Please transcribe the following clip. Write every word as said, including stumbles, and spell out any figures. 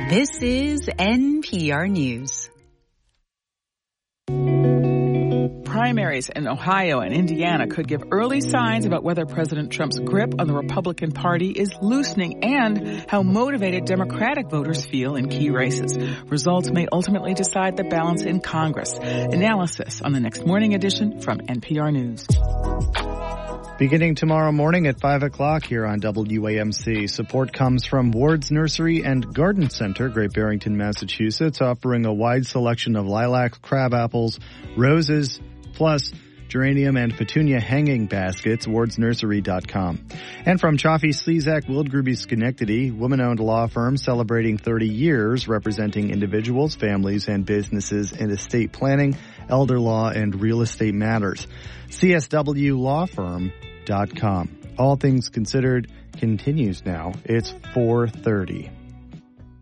This is N P R News. Primaries in Ohio and Indiana could give early signs about whether President Trump's grip on the Republican Party is loosening and how motivated Democratic voters feel in key races. Results may ultimately decide the balance in Congress. Analysis on the next morning edition from N P R News. Beginning tomorrow morning at five o'clock here on W A M C, support comes from Ward's Nursery and Garden Center, Great Barrington, Massachusetts, offering a wide selection of lilacs, crabapples, roses, plus geranium and petunia hanging baskets, wards nursery dot com. And from Chaffee Slezak Wildgruby Schenectady, woman-owned law firm celebrating thirty years representing individuals, families, and businesses in estate planning, elder law, and real estate matters. C S W law firm dot com. All Things Considered continues now. It's four thirty.